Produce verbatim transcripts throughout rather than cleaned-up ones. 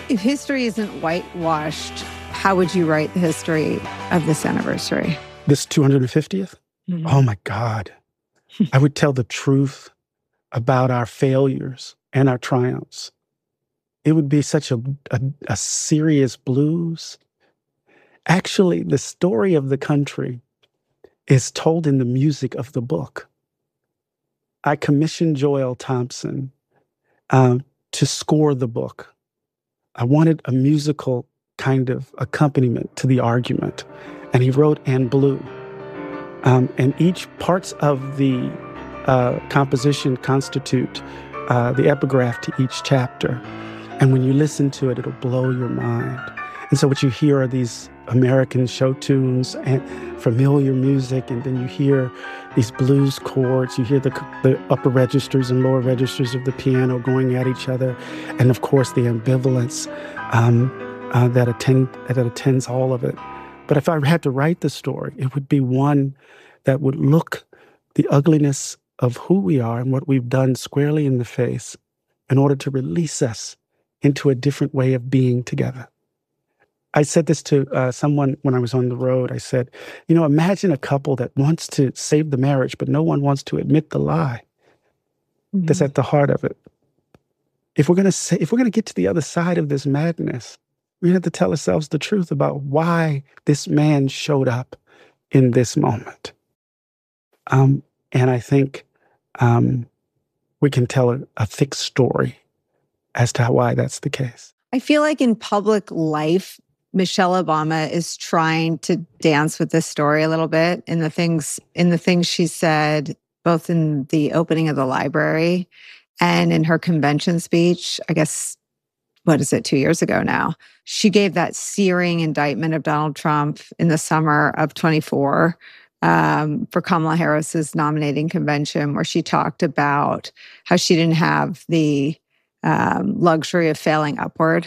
If history isn't whitewashed, how would you write the history of this anniversary? This two hundred fiftieth? Mm-hmm. Oh my God. I would tell the truth about our failures and our triumphs. It would be such a, a, a serious blues. Actually, the story of the country is told in the music of the book. I commissioned Joel Thompson um, to score the book. I wanted a musical kind of accompaniment to the argument. And he wrote "And Blue." Um, and each parts of the uh, composition constitute uh, the epigraph to each chapter. And when you listen to it, it'll blow your mind. And so what you hear are these American show tunes and familiar music, and then you hear these blues chords. You hear the, the upper registers and lower registers of the piano going at each other, and of course the ambivalence um, uh, that attend that attends all of it. But if I had to write the story, it would be one that would look the ugliness of who we are and what we've done squarely in the face in order to release us into a different way of being together. I said this to uh, someone when I was on the road. I said, you know, imagine a couple that wants to save the marriage, but no one wants to admit the lie mm-hmm. that's at the heart of it. If we're going to say, if we're going to get to the other side of this madness, we have to tell ourselves the truth about why this man showed up in this moment. Um, and I think um, we can tell a, a thick story as to why that's the case. I feel like in public life, Michelle Obama is trying to dance with this story a little bit in the things in the things she said, both in the opening of the library and in her convention speech. I guess, what is it, two years ago now? She gave that searing indictment of Donald Trump in the summer of twenty-four um, for Kamala Harris's nominating convention, where she talked about how she didn't have the um, luxury of failing upward.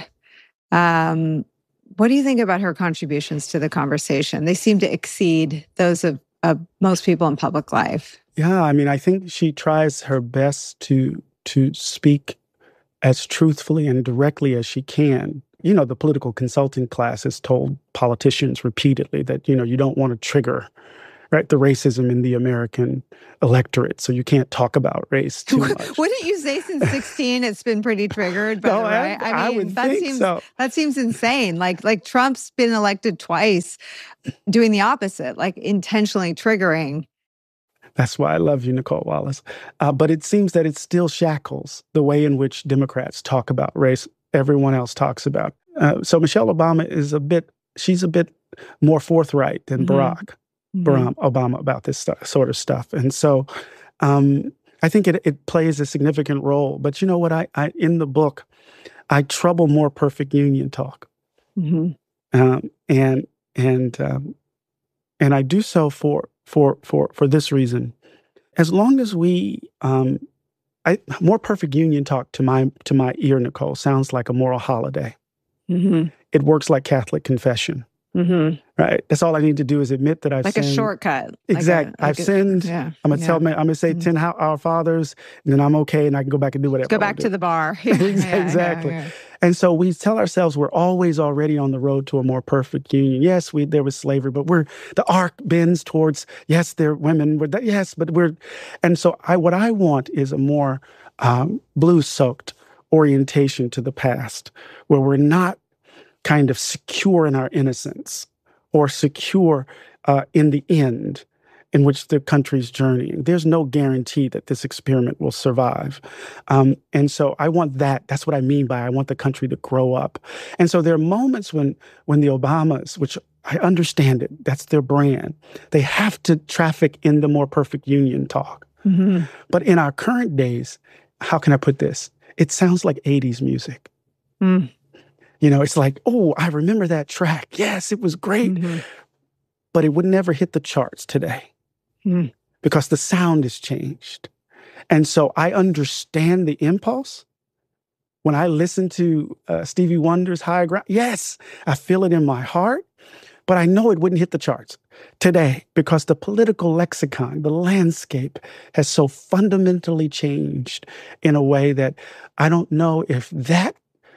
Um, What do you think about her contributions to the conversation? They seem to exceed those of, of most people in public life. Yeah, I mean, I think she tries her best to to speak as truthfully and directly as she can. You know, the political consulting class has told politicians repeatedly that, you know, you don't want to trigger, right, the racism in the American electorate, so you can't talk about race too much. Wouldn't you say since sixteen it's been pretty triggered? By no, the way? I, I mean, I would that think seems so. that seems insane. Like like Trump's been elected twice, doing the opposite, like intentionally triggering. That's why I love you, Nicole Wallace. Uh, but it seems that it still shackles the way in which Democrats talk about race. Everyone else talks about. Uh, so Michelle Obama is a bit. She's a bit more forthright than Mm-hmm. Barack. Barack Obama about this st- sort of stuff. And so um, I think it, it plays a significant role. But you know what? I, I in the book, I trouble more perfect union talk. Mm-hmm. Um, and and um, and I do so for for for for this reason. As long as we um, I, more perfect union talk to my to my ear, Nicole, sounds like a moral holiday. Mm-hmm. It works like Catholic confession. Mm-hmm. Right. That's all I need to do is admit that I've like sinned. Like a shortcut. Exactly. Like a, like I've a, sinned. Yeah, I'm going to yeah. tell me, I'm going to say mm-hmm. ten Our Fathers, and then I'm okay, and I can go back and do whatever. Go back to the bar. Yeah, exactly. Yeah, yeah. And so we tell ourselves we're always already on the road to a more perfect union. Yes, we there was slavery, but we're the arc bends towards, yes, there are women. We're that, yes, but we're, and so I what I want is a more um, blues-soaked orientation to the past, where we're not kind of secure in our innocence or secure uh, in the end in which the country's journeying. There's no guarantee that this experiment will survive. Um, and so I want that. That's what I mean by I want the country to grow up. And so there are moments when when the Obamas, which I understand it, that's their brand, they have to traffic in the more perfect union talk. Mm-hmm. But in our current days, how can I put this? It sounds like eighties music. Mm. You know, it's like, oh, I remember that track. Yes, it was great. Mm-hmm. But it would never hit the charts today mm. because the sound has changed. And so I understand the impulse. When I listen to uh, Stevie Wonder's High Ground, yes, I feel it in my heart, but I know it wouldn't hit the charts today because the political lexicon, the landscape has so fundamentally changed in a way that I don't know if that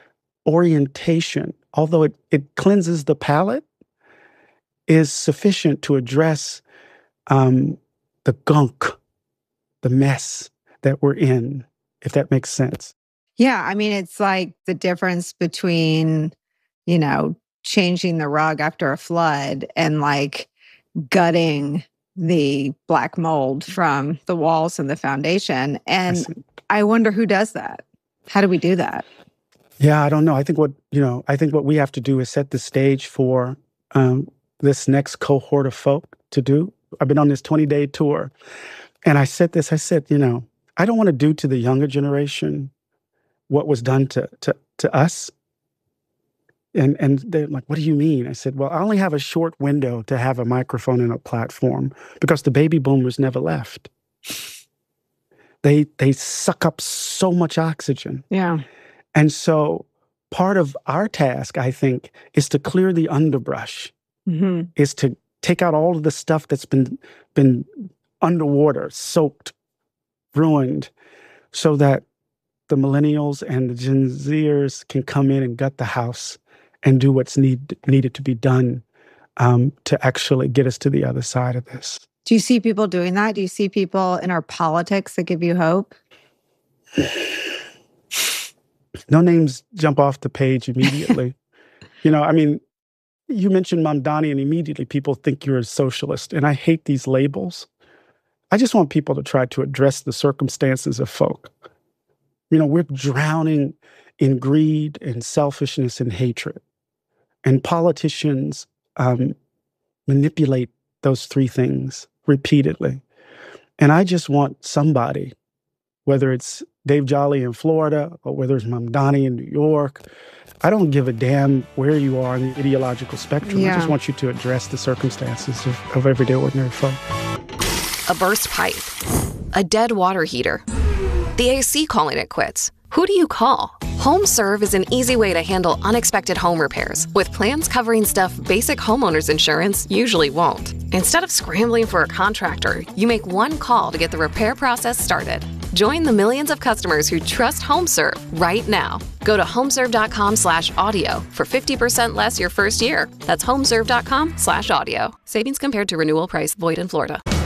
orientation, although it, it cleanses the palate, is sufficient to address um, the gunk, the mess that we're in, if that makes sense. Yeah, I mean, it's like the difference between, you know, changing the rug after a flood and like gutting the black mold from the walls and the foundation. And I, I wonder who does that. How do we do that? Yeah, I don't know. I think what, you know, I think what we have to do is set the stage for um, this next cohort of folk to do. I've been on this twenty-day tour, and I said this, I said, you know, I don't want to do to the younger generation what was done to to, to us. And and they're like, what do you mean? I said, well, I only have a short window to have a microphone and a platform because the baby boomers never left. They they suck up so much oxygen. Yeah. And so part of our task, I think, is to clear the underbrush, mm-hmm. is to take out all of the stuff that's been been underwater, soaked, ruined, so that the millennials and the Gen Zers can come in and gut the house and do what's need, needed to be done um, to actually get us to the other side of this. Do you see people doing that? Do you see people in our politics that give you hope? No names jump off the page immediately. You know, I mean, you mentioned Mamdani and immediately people think you're a socialist. And I hate these labels. I just want people to try to address the circumstances of folk. You know, we're drowning in greed and selfishness and hatred. And politicians um, manipulate those three things repeatedly. And I just want somebody, whether it's Dave Jolly in Florida or whether it's Mamdani in New York, I don't give a damn where you are in the ideological spectrum. Yeah. I just want you to address the circumstances of, of everyday ordinary folk. A burst pipe, a dead water heater, the A C calling it quits. Who do you call? HomeServe is an easy way to handle unexpected home repairs with plans covering stuff basic homeowners insurance usually won't. Instead of scrambling for a contractor, you make one call to get the repair process started. Join the millions of customers who trust HomeServe right now. Go to homeserve.com slash audio for fifty percent less your first year. That's homeserve.com slash audio. Savings compared to renewal price, void in Florida.